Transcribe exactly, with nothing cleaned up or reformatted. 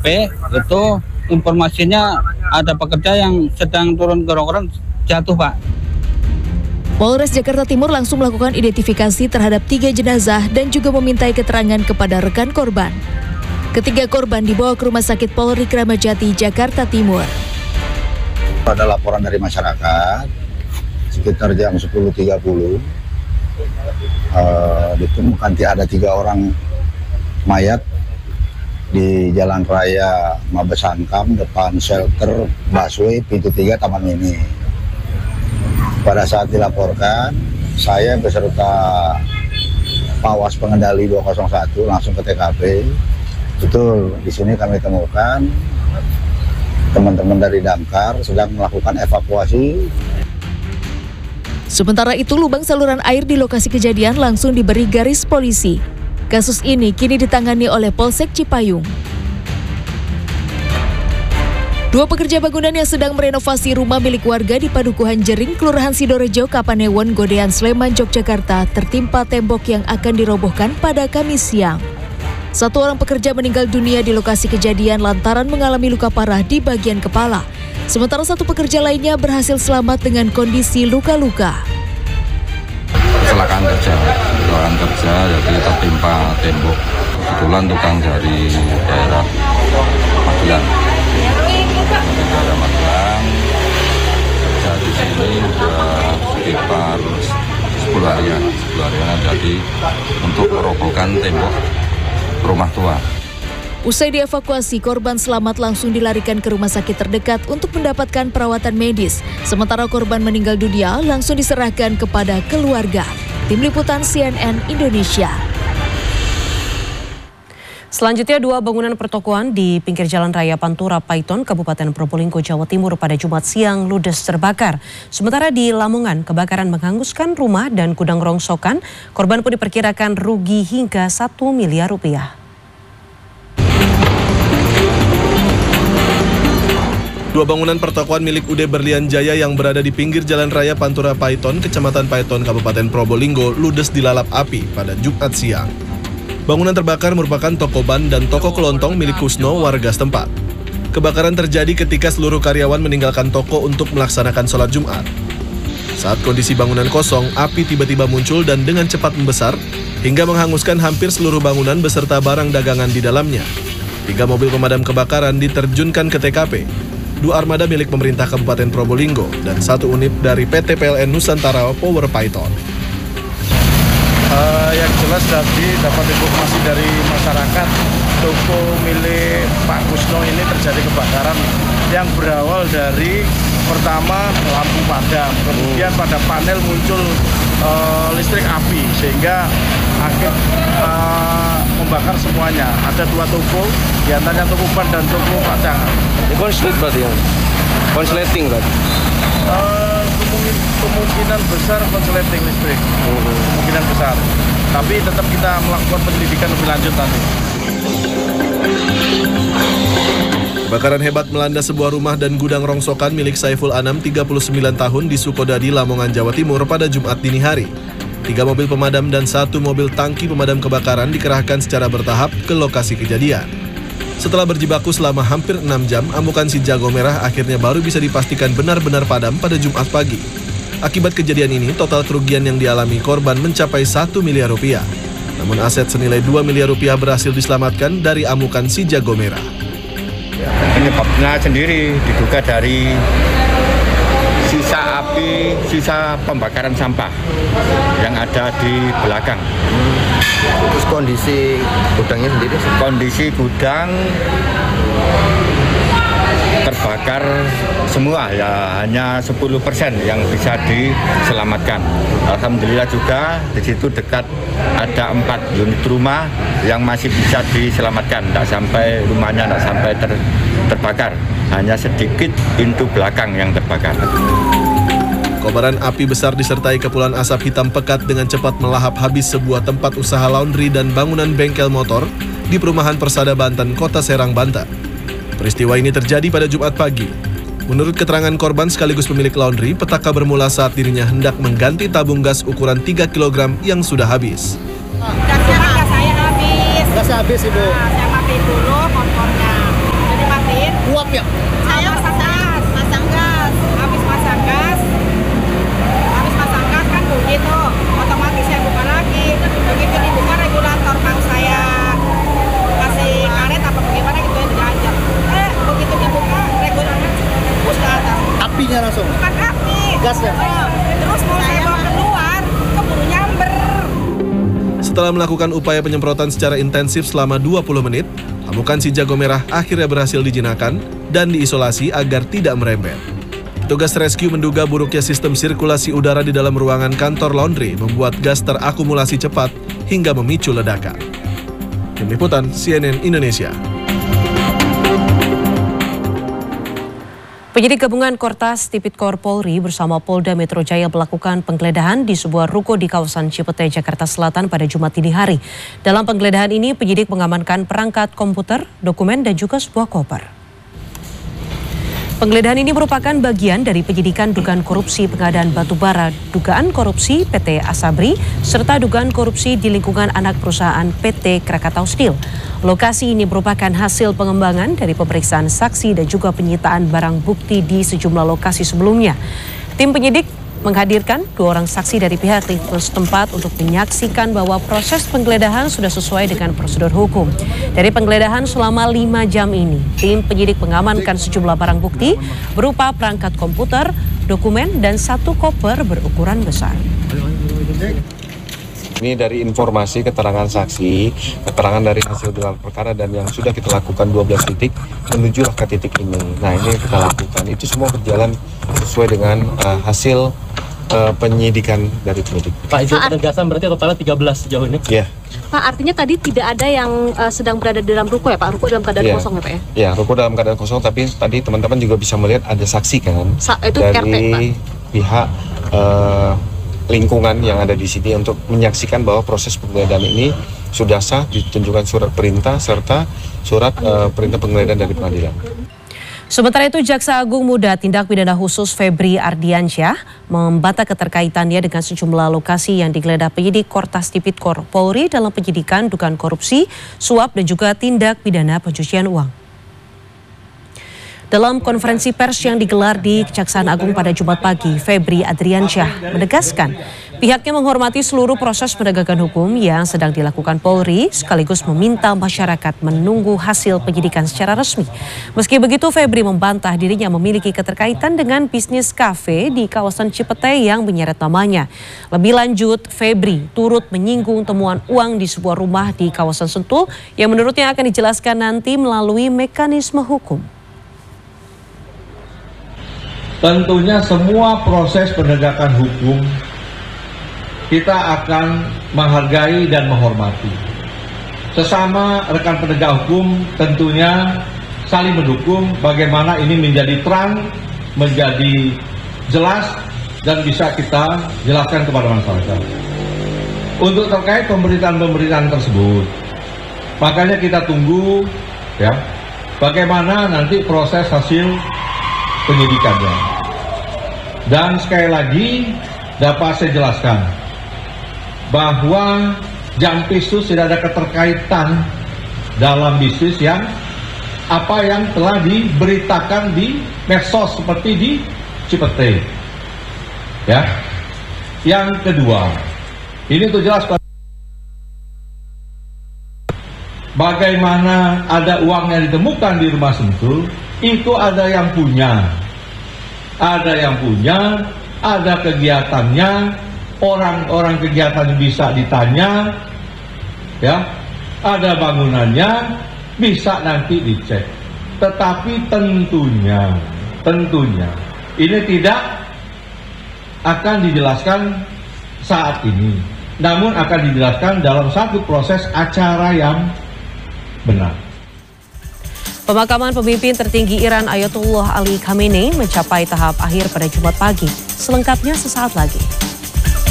P itu informasinya ada pekerja yang sedang turun gerong-gerong jatuh, Pak. Polres Jakarta Timur langsung melakukan identifikasi terhadap tiga jenazah dan juga memintai keterangan kepada rekan korban. Ketiga korban dibawa ke Rumah Sakit Polri Kramat Jati, Jakarta Timur. Ada laporan dari masyarakat sekitar jam sepuluh tiga puluh uh, ditemukan ada tiga orang mayat di Jalan Raya Mabes Hankam depan shelter busway pintu tiga Taman Mini. Pada saat dilaporkan, saya beserta Pawas Pengendali dua nol satu langsung ke T K P. Betul, di sini kami temukan teman-teman dari damkar sedang melakukan evakuasi. Sementara itu, lubang saluran air di lokasi kejadian langsung diberi garis polisi. Kasus ini kini ditangani oleh Polsek Cipayung. Dua pekerja bangunan yang sedang merenovasi rumah milik warga di Padukuhan Jering, Kelurahan Sidorejo, Kapanewon, Godean, Sleman, Yogyakarta tertimpa tembok yang akan dirobohkan pada Kamis siang. Satu orang pekerja meninggal dunia di lokasi kejadian lantaran mengalami luka parah di bagian kepala. Sementara satu pekerja lainnya berhasil selamat dengan kondisi luka-luka. Kecelakaan kerja, kecelakaan kerja jadi tertimpa tembok. Kebetulan tukang dari daerah Magelang. Daerah Magelang kerja di sini sudah sekitar sepuluh harian, sepuluh harian jadi untuk merobohkan tembok rumah tua. Usai dievakuasi, korban selamat langsung dilarikan ke rumah sakit terdekat untuk mendapatkan perawatan medis. Sementara korban meninggal dunia langsung diserahkan kepada keluarga. Tim Liputan C N N Indonesia. Selanjutnya, dua bangunan pertokoan di pinggir Jalan Raya Pantura Paiton, Kabupaten Probolinggo, Jawa Timur pada Jumat siang ludes terbakar. Sementara di Lamongan, kebakaran menghanguskan rumah dan gudang rongsokan. Korban pun diperkirakan rugi hingga satu miliar rupiah. Dua bangunan pertokoan milik U D Berlian Jaya yang berada di pinggir Jalan Raya Pantura Paiton, Kecamatan Paiton, Kabupaten Probolinggo, ludes dilalap api pada Jumat siang. Bangunan terbakar merupakan toko ban dan toko kelontong milik Kusno, warga setempat. Kebakaran terjadi ketika seluruh karyawan meninggalkan toko untuk melaksanakan sholat Jumat. Saat kondisi bangunan kosong, api tiba-tiba muncul dan dengan cepat membesar hingga menghanguskan hampir seluruh bangunan beserta barang dagangan di dalamnya. Tiga mobil pemadam kebakaran diterjunkan ke T K P, dua armada milik pemerintah Kabupaten Probolinggo, dan satu unit dari P T P L N Nusantara Power Paiton. Uh, yang jelas tadi dapat informasi dari masyarakat, toko milik Pak Kusno ini terjadi kebakaran yang berawal dari pertama lampu padam, kemudian pada panel muncul uh, listrik api sehingga akhir uh, membakar semuanya. Ada dua toko, diantaranya toko ban dan toko pacangan. Ini konslet berarti ya? Konsleting berarti? Uh, kemungkinan besar konsleting listrik, kemungkinan besar. Tapi tetap kita melakukan penyelidikan lebih lanjut nanti. Kebakaran hebat melanda sebuah rumah dan gudang rongsokan milik Saiful Anam, tiga puluh sembilan tahun, di Sukodadi, Lamongan, Jawa Timur pada Jumat dini hari. Tiga mobil pemadam dan satu mobil tangki pemadam kebakaran dikerahkan secara bertahap ke lokasi kejadian. Setelah berjibaku selama hampir enam jam, amukan si jago merah akhirnya baru bisa dipastikan benar-benar padam pada Jumat pagi. Akibat kejadian ini, total kerugian yang dialami korban mencapai satu miliar rupiah. Namun aset senilai dua miliar rupiah berhasil diselamatkan dari amukan si jago merah. Penyebabnya sendiri diduga dari sisa api, sisa pembakaran sampah yang ada di belakang. Terus kondisi gudangnya sendiri? Kondisi gudang terbakar semua, ya hanya sepuluh persen yang bisa diselamatkan. Alhamdulillah juga di situ dekat ada empat unit rumah yang masih bisa diselamatkan. Tidak sampai rumahnya, tidak sampai ter, terbakar. Hanya sedikit pintu belakang yang terbakar. Kobaran api besar disertai kepulan asap hitam pekat dengan cepat melahap habis sebuah tempat usaha laundry dan bangunan bengkel motor di perumahan Persada Banten, Kota Serang, Banten. Peristiwa ini terjadi pada Jumat pagi. Menurut keterangan korban sekaligus pemilik laundry, petaka bermula saat dirinya hendak mengganti tabung gas ukuran tiga kilogram yang sudah habis. Gasnya gas saya habis. Gasnya habis, Ibu. Nah, saya matiin dulu motornya. gas ya. Terus mau saya bawa keluar, keburu nyamber. Setelah melakukan upaya penyemprotan secara intensif selama dua puluh menit, amukan si jago merah akhirnya berhasil dijinakan dan diisolasi agar tidak merembet. Petugas rescue menduga buruknya sistem sirkulasi udara di dalam ruangan kantor laundry membuat gas terakumulasi cepat hingga memicu ledakan. Tim Liputan C N N Indonesia. Penyidik gabungan Kortas Tipikor Polri bersama Polda Metro Jaya melakukan penggeledahan di sebuah ruko di kawasan Cipete, Jakarta Selatan pada Jumat dini hari. Dalam penggeledahan ini, penyidik mengamankan perangkat komputer, dokumen, dan juga sebuah koper. Penggeledahan ini merupakan bagian dari penyidikan dugaan korupsi pengadaan batubara, dugaan korupsi P T Asabri, serta dugaan korupsi di lingkungan anak perusahaan P T Krakatau Steel. Lokasi ini merupakan hasil pengembangan dari pemeriksaan saksi dan juga penyitaan barang bukti di sejumlah lokasi sebelumnya. Tim penyidik menghadirkan dua orang saksi dari pihak lingkungan setempat untuk menyaksikan bahwa proses penggeledahan sudah sesuai dengan prosedur hukum. Dari penggeledahan selama lima jam ini, tim penyidik mengamankan sejumlah barang bukti berupa perangkat komputer, dokumen, dan satu koper berukuran besar. Ini dari informasi, keterangan saksi, keterangan dari hasil gelar perkara dan yang sudah kita lakukan dua belas titik menuju ke titik ini. Nah, ini kita lakukan. Itu semua berjalan sesuai dengan uh, hasil uh, penyidikan dari penyidik. Pak, izin penegasan berarti totalnya tiga belas sejauh ini? Iya. Pak, artinya tadi tidak ada yang uh, sedang berada di dalam ruko ya Pak? Ruko dalam keadaan ya. kosong ya Pak ya? Iya, ruko dalam keadaan kosong, tapi tadi teman-teman juga bisa melihat ada saksi kan? Sa itu dari R T, Pak. pihak uh, lingkungan yang ada di sini untuk menyaksikan bahwa proses penggeledahan ini sudah sah, ditunjukkan surat perintah serta surat uh, perintah penggeledahan dari pengadilan. Sementara itu, Jaksa Agung Muda Tindak Pidana Khusus Febri Ardiansyah membantah keterkaitannya dengan sejumlah lokasi yang digeledah penyidik Kortas Tipikor Polri dalam penyidikan dugaan korupsi, suap, dan juga tindak pidana pencucian uang. Dalam konferensi pers yang digelar di Kejaksaan Agung pada Jumat pagi, Febri Ardiansyah menegaskan pihaknya menghormati seluruh proses penegakan hukum yang sedang dilakukan Polri, sekaligus meminta masyarakat menunggu hasil penyidikan secara resmi. Meski begitu, Febri membantah dirinya memiliki keterkaitan dengan bisnis kafe di kawasan Cipete yang menyeret namanya. Lebih lanjut, Febri turut menyinggung temuan uang di sebuah rumah di kawasan Sentul yang menurutnya akan dijelaskan nanti melalui mekanisme hukum. Tentunya semua proses penegakan hukum kita akan menghargai dan menghormati. Sesama rekan penegak hukum tentunya saling mendukung bagaimana ini menjadi terang, menjadi jelas, dan bisa kita jelaskan kepada masyarakat. Untuk terkait pemberitaan-pemberitaan tersebut, makanya kita tunggu ya bagaimana nanti proses hasil penyidikannya. Dan sekali lagi dapat saya jelaskan bahwa Jampisus tidak ada keterkaitan dalam bisnis yang apa yang telah diberitakan di medsos seperti di Cipete. Ya. Yang kedua, ini untuk jelas bagaimana ada uang yang ditemukan di rumah Sentul, itu ada yang punya. Ada yang punya, ada kegiatannya, orang-orang kegiatan bisa ditanya, ya, ada bangunannya, bisa nanti dicek. Tetapi tentunya, tentunya, ini tidak akan dijelaskan saat ini, namun akan dijelaskan dalam satu proses acara yang benar. Pemakaman pemimpin tertinggi Iran Ayatollah Ali Khamenei mencapai tahap akhir pada Jumat pagi. Selengkapnya sesaat lagi.